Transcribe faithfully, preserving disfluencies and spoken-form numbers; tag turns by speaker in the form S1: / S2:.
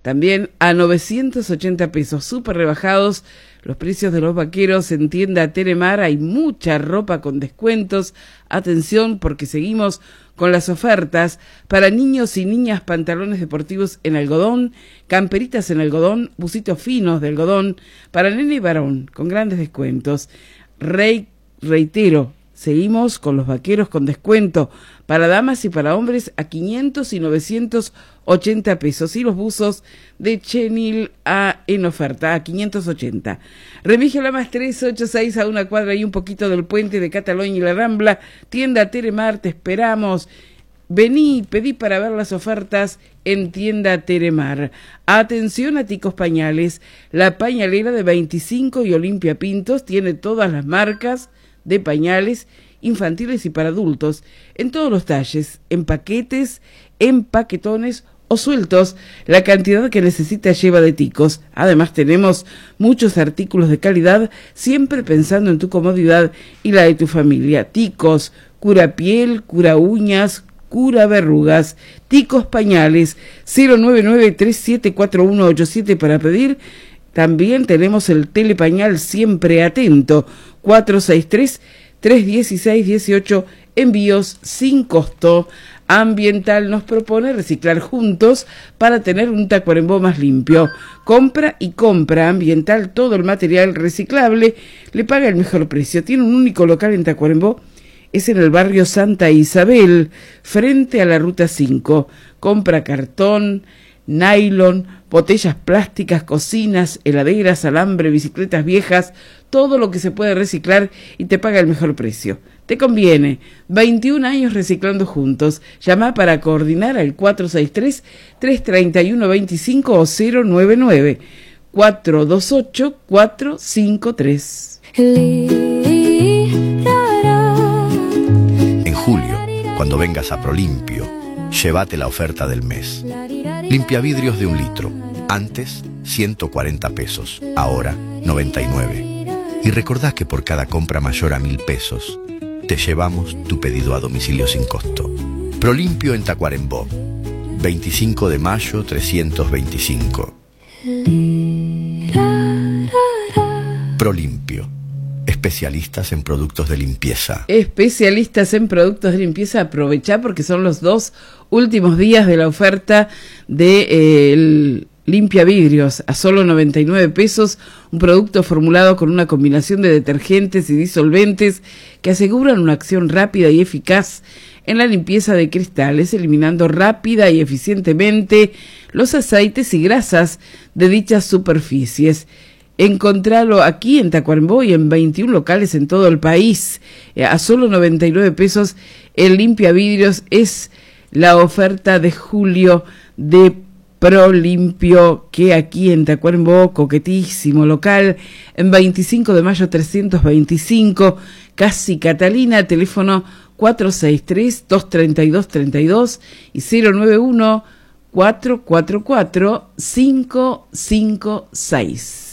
S1: también a novecientos ochenta pesos, súper rebajados los precios de los vaqueros en tienda Teremar. Hay mucha ropa con descuentos. Atención, porque seguimos con las ofertas para niños y niñas: pantalones deportivos en algodón, camperitas en algodón, bucitos finos de algodón para nene y varón con grandes descuentos. Rey, reitero, seguimos con los vaqueros con descuento para damas y para hombres a quinientos y novecientos ochenta pesos, y los buzos de Chenil a, en oferta a quinientos ochenta. Remigio Lamas trescientos ochenta y seis, a una cuadra y un poquito del puente de Cataluña y la Rambla. Tienda Teremar, te esperamos. Vení, pedí para ver las ofertas en tienda Teremar. Atención a Ticos Pañales, la pañalera de veinticinco y Olimpia Pintos tiene todas las marcas de pañales infantiles y para adultos, en todos los talles, en paquetes, en paquetones o sueltos. La cantidad que necesitas lleva de Ticos. Además tenemos muchos artículos de calidad, siempre pensando en tu comodidad y la de tu familia. Ticos, cura piel, cura uñas, cura verrugas. Ticos Pañales, cero nueve nueve, tres siete cuatro uno ocho siete para pedir. También tenemos el telepañal Siempre Atento, cuatro seis tres, tres uno seis, uno ocho, envíos sin costo. Ambiental nos propone reciclar juntos para tener un Tacuarembó más limpio. Compra y compra Ambiental todo el material reciclable, le paga el mejor precio. Tiene un único local en Tacuarembó, es en el barrio Santa Isabel, frente a la Ruta cinco. Compra cartón, nylon, botellas plásticas, cocinas, heladeras, alambre, bicicletas viejas, todo lo que se puede reciclar, y te paga el mejor precio. Te conviene. veintiún años reciclando juntos. Llama para coordinar al cuatro seis tres, tres tres uno, dos cinco o cero nueve nueve, cuatro dos ocho, cuatro cinco tres.
S2: En julio, cuando vengas a Prolimpio, llévate la oferta del mes. Limpia vidrios de un litro. Antes, ciento cuarenta pesos. Ahora, noventa y nueve. Y recordá que por cada compra mayor a mil pesos, te llevamos tu pedido a domicilio sin costo. Prolimpio en Tacuarembó. veinticinco de mayo, trescientos veinticinco. Prolimpio. Especialistas en productos de limpieza.
S1: Especialistas en productos de limpieza. Aprovechá porque son los dos últimos días de la oferta de eh, el Limpia Vidrios a solo noventa y nueve pesos, un producto formulado con una combinación de detergentes y disolventes que aseguran una acción rápida y eficaz en la limpieza de cristales, eliminando rápida y eficientemente los aceites y grasas de dichas superficies. Encontralo aquí en Tacuarembó y en veintiún locales en todo el país. A solo noventa y nueve pesos, el Limpia Vidrios es la oferta de julio de Prolimpio, que aquí en Tacuarembó, coquetísimo local, en veinticinco de mayo trescientos veinticinco, Casi Catalina, teléfono cuatro seis tres, dos tres dos, tres dos y cero nueve uno, cuatro cuatro cuatro, cinco cinco seis.